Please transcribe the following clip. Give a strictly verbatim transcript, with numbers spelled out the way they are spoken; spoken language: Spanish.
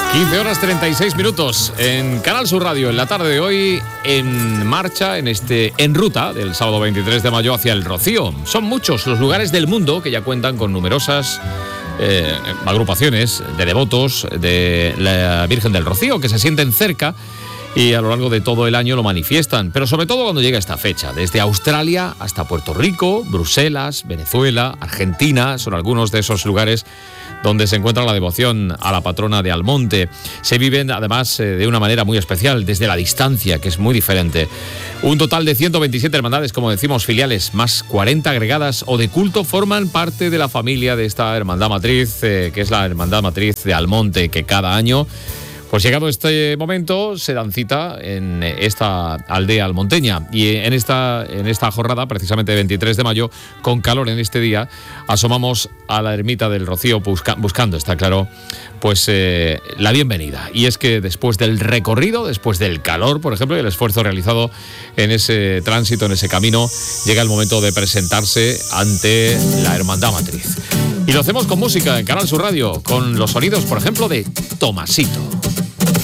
quince horas treinta y seis minutos en Canal Sur Radio, en la tarde de hoy, en marcha, en este en ruta del sábado veintitrés de mayo hacia el Rocío. Son muchos los lugares del mundo que ya cuentan con numerosas eh, agrupaciones de devotos de la Virgen del Rocío que se sienten cerca y a lo largo de todo el año lo manifiestan, pero sobre todo cuando llega esta fecha, desde Australia hasta Puerto Rico, Bruselas, Venezuela, Argentina, son algunos de esos lugares donde se encuentra la devoción a la patrona de Almonte. Se viven además eh, de una manera muy especial, desde la distancia, que es muy diferente. Un total de ciento veintisiete hermandades, como decimos, filiales, más cuarenta agregadas o de culto, forman parte de la familia de esta hermandad matriz, eh, que es la hermandad matriz de Almonte, que cada año, pues llegado este momento, se dan cita en esta aldea almonteña. Y en esta, en esta jornada, precisamente veintitrés de mayo, con calor en este día, asomamos a la ermita del Rocío busca, buscando, está claro, pues eh, la bienvenida. Y es que después del recorrido, después del calor, por ejemplo, y el esfuerzo realizado en ese tránsito, en ese camino, llega el momento de presentarse ante la hermandad matriz. Y lo hacemos con música en Canal Sur Radio, con los sonidos, por ejemplo, de Tomasito.